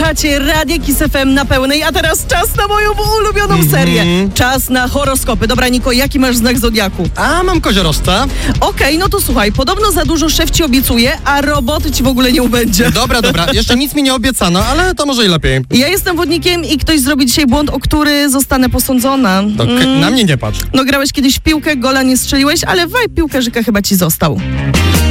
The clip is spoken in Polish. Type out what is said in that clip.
Słuchacie Radia Kiss FM na pełnej, a teraz czas na moją ulubioną serię. Czas na horoskopy. Dobra, Niko, jaki masz znak zodiaku? A, mam koziorożca. Okej, no to słuchaj, podobno za dużo szef ci obiecuje, a roboty ci w ogóle nie ubędzie. Dobra, jeszcze nic mi nie obiecano, ale to może i lepiej. Ja jestem wodnikiem i ktoś zrobi dzisiaj błąd, o który zostanę posądzona. Na mnie nie patrz. No grałeś kiedyś w piłkę, gola nie strzeliłeś, ale vibe piłkarzyka chyba ci został.